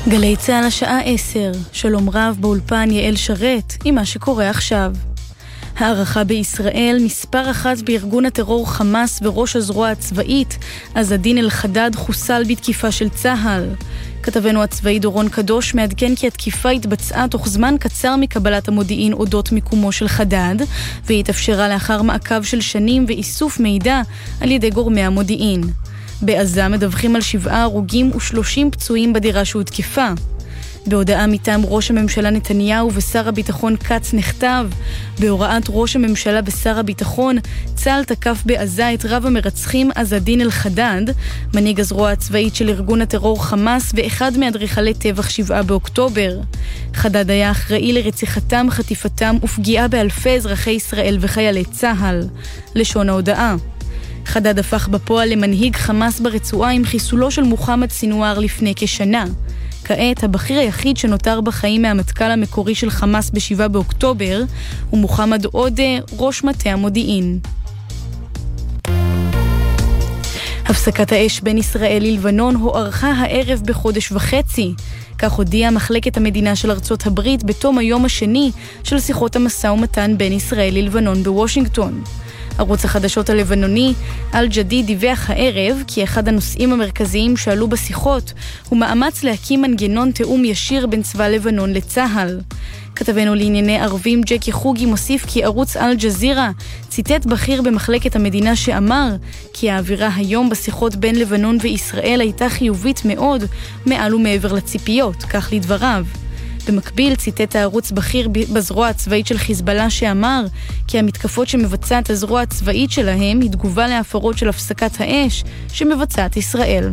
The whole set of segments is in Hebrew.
גלי צהל השעה 10, שלום רב באולפן יעל שרת עם מה שקורה עכשיו. הערכה בישראל, מספר אחת בארגון הטרור חמאס וראש הזרוע הצבאית, עז א-דין אל-חדד חוסל בתקיפה של צה"ל. כתבנו הצבאי דורון קדוש מעדכן כי התקיפה התבצעה תוך זמן קצר מקבלת המודיעין אודות מיקומו של חדד, והיא התאפשרה לאחר מעקב של שנים ואיסוף מידע על ידי גורמי המודיעין. בעזה מדווחים על 7 הרוגים ו30 פצועים בדירה שהותקפה. בהודעה מטעם ראש הממשלה נתניהו ושר הביטחון קץ נכתב, בהוראת ראש הממשלה ושר הביטחון, צה"ל תקף בעזה את רב המרצחים עז א-דין אל-חדד, מנהיג הזרוע הצבאית של ארגון הטרור חמאס ואחד מאדריכלי טבח 7 באוקטובר. חדד היה אחראי לרציחתם, חטיפתם ופגיעה באלפי אזרחי ישראל וחיילי צה"ל. לשון ההודעה. חדד הפך בפועל למנהיג חמאס ברצועה עם חיסולו של מוחמד סינואר לפני כשנה. כעת הבכיר היחיד שנותר בחיים מהמטכ"ל המקורי של חמאס ב7 באוקטובר הוא מוחמד עודה, ראש מטה המודיעין. הפסקת האש בין ישראל ללבנון הוארכה הערב בחודש וחצי. כך הודיעה מחלקת המדינה של ארצות הברית בתום היום השני של שיחות המשא ומתן בין ישראל ללבנון בוושינגטון. ערוץ החדשות הלבנוני, אל-ג'דיד, דיווח הערב כי אחד הנושאים המרכזיים שעלו בשיחות הוא מאמץ להקים מנגנון תאום ישיר בין צבא לבנון לצה"ל. כתבנו לענייני ערבים ג'קי חוגי מוסיף כי ערוץ אל-ג'זירה ציטט בכיר במחלקת המדינה שאמר כי האווירה היום בשיחות בין לבנון וישראל הייתה חיובית מאוד, מעל ומעבר לציפיות, כך לדבריו. במקביל ציטט הערוץ בכיר בזרוע הצבאית של חיזבאללה שאמר כי המתקפות שמבצעת הזרוע הצבאית שלהם היא תגובה להפרות של הפסקת האש שמבצעת ישראל.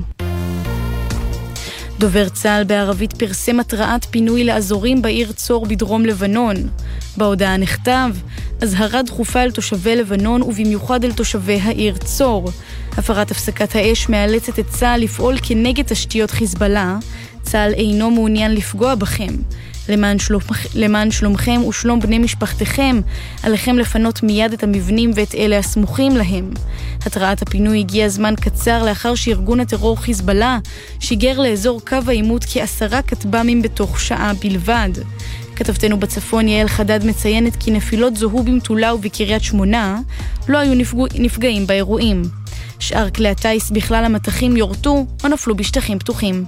דובר צה"ל בערבית פרסם התראת פינוי לאזורים בעיר צור בדרום לבנון. בהודעה נכתב, אזהרה דחופה אל תושבי לבנון ובמיוחד אל תושבי העיר צור. הפרת הפסקת האש מאלצת את צה"ל לפעול כנגד תשתיות חיזבאללה. צה"ל אינו מעוניין לפגוע בכם. למען שלומכם ושלום בני משפחתכם, עליכם לפנות מיד את המבנים ואת אלה הסמוכים להם. התראת הפינוי הגיע זמן קצר לאחר שארגון הטרור חיזבאללה שיגר לאזור קו העימות כ10 כטב"מים בתוך שעה בלבד. כתבתנו בצפון יעל חדד מציינת כי נפילות זוהו במטולה ובקריית שמונה, לא היו נפגעים באירועים. שאר כלי הטייס בכלל המטחים יורטו או נפלו בשטחים פתוחים.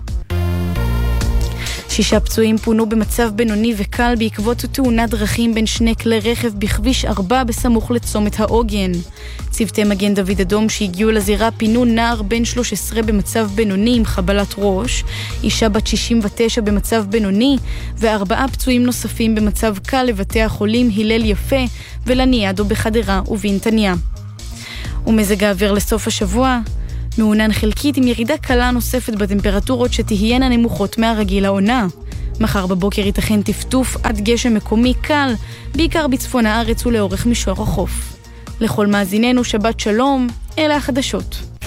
6 פצועים פונו במצב בינוני וקל בעקבות תאונת דרכים בין 2 כלי רכב בכביש 4 בסמוך לצומת העוגן. צוותי מגן דוד אדום שהגיעו לזירה פינו נער בן 13 במצב בינוני עם חבלת ראש, אישה בת 69 במצב בינוני ו4 פצועים נוספים במצב קל לבתי החולים הלל יפה ולניאדו בחדרה ובנתניה. ומזג האוויר לסוף השבוע מעונן חלקית עם ירידה קלה נוספת בטמפרטורות שתהיינה נמוכות מהרגיל העונה. מחר בבוקר ייתכן טפטוף עד גשם מקומי קל, בעיקר בצפון הארץ ולאורך מישור החוף. לכל מאזיננו שבת שלום, אלה החדשות.